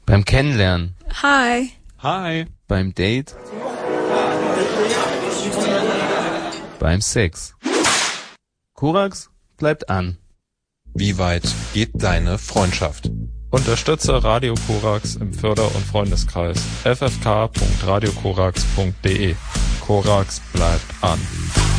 Beim Kennenlernen. Hi. Hi. Beim Date. Beim Sex. Korax bleibt an. Wie weit geht deine Freundschaft? Unterstütze Radio Korax im Förder- und Freundeskreis ffk.radiokorax.de. Korax bleibt an.